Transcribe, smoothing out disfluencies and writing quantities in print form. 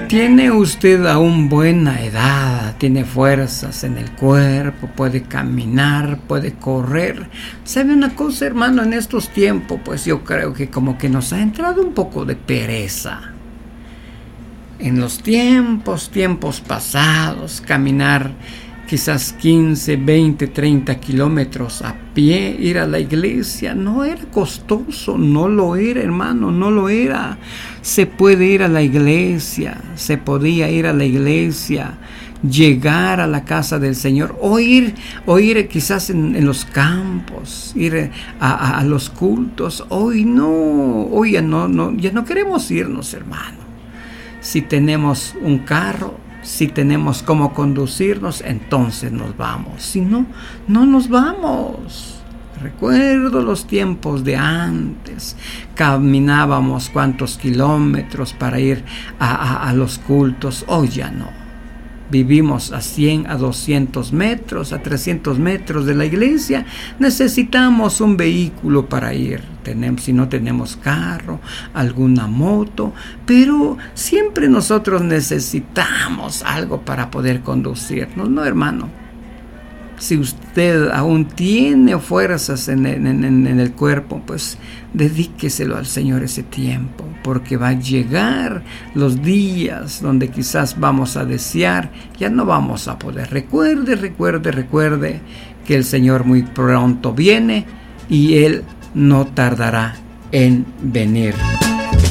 Tiene usted aún buena edad, tiene fuerzas en el cuerpo, puede caminar, puede correr. ¿Sabe una cosa, hermano? En estos tiempos, pues yo creo que como que nos ha entrado un poco de pereza. En los tiempos pasados, caminar quizás 15, 20, 30 kilómetros a pie, ir a la iglesia, no era costoso, no lo era, hermano, no lo era. Se puede ir a la iglesia, se podía ir a la iglesia, llegar a la casa del Señor, o ir quizás en los campos, ir a los cultos. Hoy ya no queremos irnos, hermano. Si tenemos un carro, si tenemos cómo conducirnos, entonces nos vamos. Si no, no nos vamos. Recuerdo los tiempos de antes. Caminábamos cuántos kilómetros para ir a los cultos. Hoy ya no. Vivimos a 100, a 200 metros, a 300 metros de la iglesia. Necesitamos un vehículo para ir. Si no tenemos carro, alguna moto, pero siempre nosotros necesitamos algo para poder conducirnos, ¿no, hermano? Si usted aún tiene fuerzas en el cuerpo, pues dedíqueselo al Señor ese tiempo, porque va a llegar los días donde quizás vamos a desear, ya no vamos a poder. Recuerde que el Señor muy pronto viene y Él no tardará en venir.